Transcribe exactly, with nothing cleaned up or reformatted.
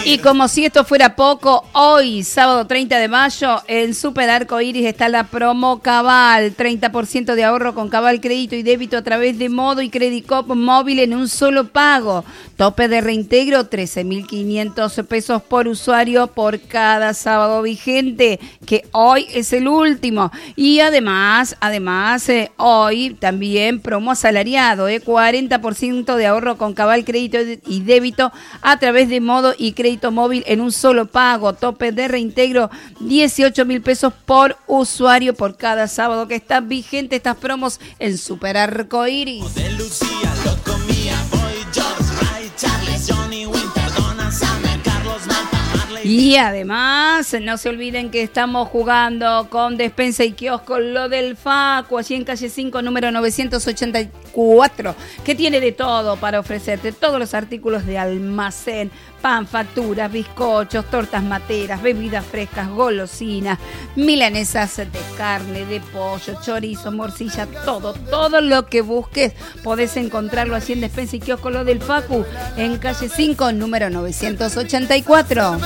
Y como si esto fuera poco, hoy, sábado treinta de mayo, en Super Arco Iris está la promo Cabal. treinta por ciento de ahorro con Cabal crédito y débito a través de Modo y Credicop móvil en un solo pago. Tope de reintegro, trece mil quinientos pesos por usuario por cada sábado vigente, que hoy es el último. Y además, además, eh, hoy también promo asalariado, eh, cuarenta por ciento de ahorro con Cabal crédito y débito a través de Modo y Crédito móvil en un solo pago. Tope de reintegro, dieciocho mil pesos por usuario por cada sábado que está vigente estas promos en Super Arco Iris. Y además, no se olviden que estamos jugando con Despensa y Kiosco Lo del Facu, allí en calle cinco, número novecientos ochenta y cuatro, que tiene de todo para ofrecerte, todos los artículos de almacén, pan, facturas, bizcochos, tortas materas, bebidas frescas, golosinas, milanesas de carne, de pollo, chorizo, morcilla, todo, todo lo que busques, podés encontrarlo allí en Despensa y Kiosco Lo del Facu, en calle cinco, número novecientos ochenta y cuatro.